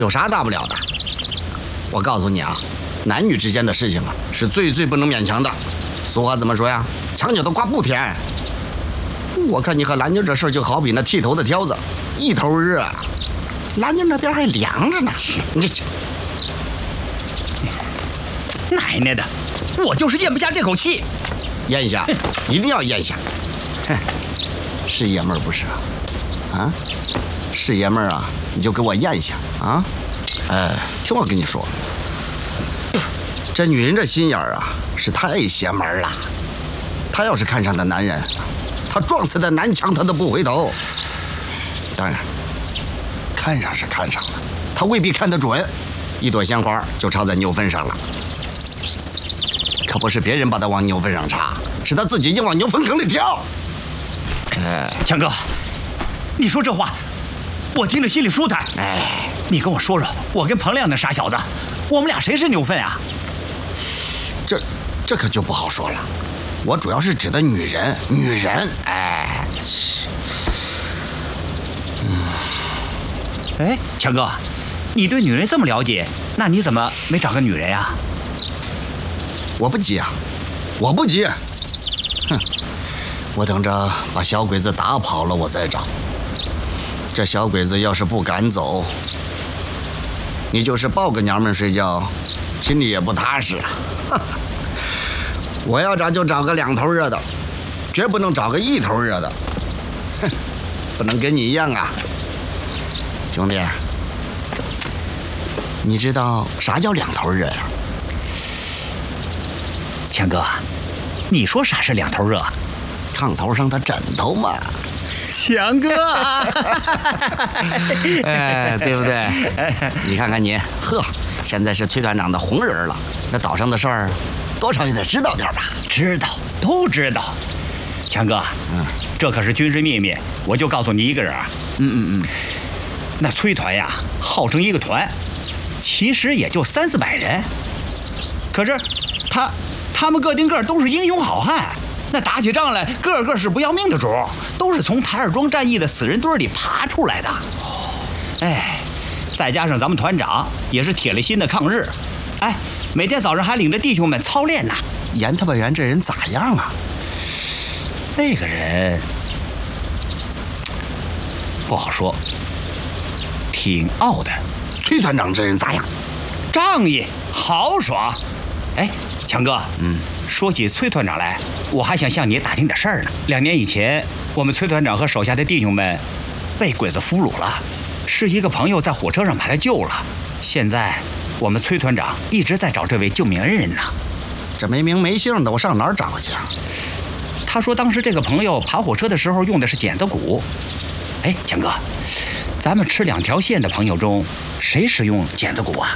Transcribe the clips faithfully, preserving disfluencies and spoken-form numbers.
有啥大不了的？我告诉你啊，男女之间的事情啊，是最最不能勉强的。俗话怎么说呀？墙角的瓜不甜。我看你和兰妮这事儿就好比那剃头的挑子，一头热，兰妮那边还凉着呢。你这奶奶的，我就是咽不下这口气。 咽下，一定要咽下。哼，是爷们儿不是啊？啊，是爷们儿啊，你就给我咽下啊！哎，听我跟你说，这女人这心眼儿啊，是太邪门了。她要是看上的男人，她撞死的南墙她都不回头。当然，看上是看上了，她未必看得准，一朵鲜花就插在牛粪上了。可不是别人把她往牛粪上插，是她自己硬往牛粪坑里跳。 哎，强哥，你说这话，我听着心里舒坦。 哎， 你跟我说说，我跟彭亮那傻小子，我们俩谁是牛粪啊？ 这这可就不好说了。我主要是指的女人，女人。哎， 嗯，哎，强哥，你对女人这么了解，那你怎么没找个女人呀？ 我不急啊，我不急。哼，我等着把小鬼子打跑了，我再找。这小鬼子要是不赶走，你就是抱个娘们睡觉，心里也不踏实啊。我要找就找个两头热的，绝不能找个一头热的。哼，不能跟你一样啊，兄弟。你知道啥叫两头热呀？ 强哥，你说啥是两头热？ 炕头上的枕头嘛。 强哥， 哎，对不对？你看看你，呵，现在是崔团长的红人了，那岛上的事儿，多少也得知道点吧？ 知道，都知道。强哥，嗯，这可是军事秘密，我就告诉你一个人啊。 嗯嗯嗯， 那崔团呀，号称一个团，其实也就三四百人，可是他他们个顶个都是英雄好汉。那打起仗来，个个是不要命的主，都是从台儿庄战役的死人堆里爬出来的。哎，再加上咱们团长也是铁了心的抗日，哎，每天早上还领着弟兄们操练呢。 严特派员这人咋样啊？ 那个人不好说，挺傲的。 崔团长这人咋样？ 仗义豪爽。哎，强哥， 嗯。 说起崔团长来，我还想向你打听点事儿呢。两年以前，我们崔团长和手下的弟兄们被鬼子俘虏了，是一个朋友在火车上把他救了。现在我们崔团长一直在找这位救命恩人呢。 这没名没姓的，我上哪儿找去？ 他说当时这个朋友爬火车的时候用的是剪子骨。哎，强哥，咱们吃两条线的朋友中，谁使用剪子骨啊？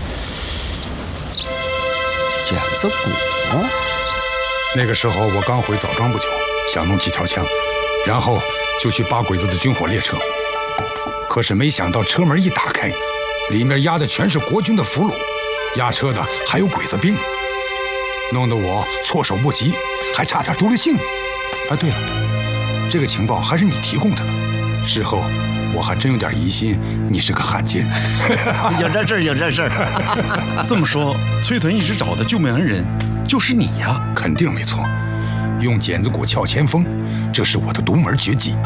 剪子骨？ 那个时候我刚回枣庄不久，想弄几条枪，然后就去扒鬼子的军火列车。可是没想到车门一打开，里面压的全是国军的俘虏，押车的还有鬼子兵，弄得我措手不及，还差点丢了性命。啊，对了，这个情报还是你提供的，事后我还真有点疑心你是个汉奸。 有这事儿，有这事儿。 这么说，崔团一直找的救命恩人就是你呀？ 肯定没错，用剪子骨撬前锋，这是我的独门绝技。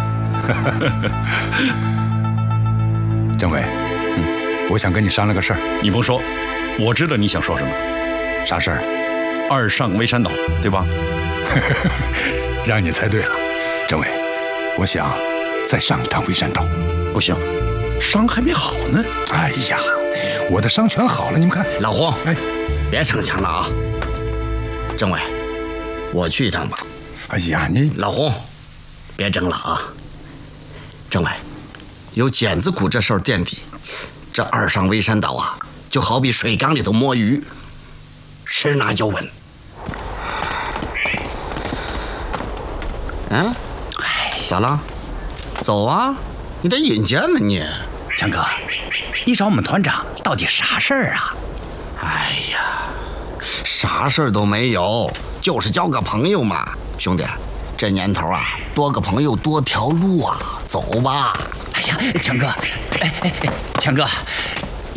政委，嗯，我想跟你商量个事儿。 你甭说，我知道你想说什么。 啥事儿？ 二上微山岛，对吧？ 让你猜对了，政委，我想再上一趟微山岛。 不行，伤还没好呢。 哎呀，我的伤全好了，你们看。 老胡， 哎， 别逞强了啊！政委，我去一趟吧。 哎呀，你老胡，别争了啊！政委，有剪子骨这事儿垫底，这二上微山岛啊，就好比水缸里头摸鱼，十拿九稳。嗯，哎，咋了？走啊！你得引荐呢你。 强哥，你找我们团长到底啥事儿啊？ 哎呀，啥事儿都没有，就是交个朋友嘛，兄弟。这年头啊，多个朋友多条路啊，走吧。 哎呀，强哥，哎哎哎，强哥，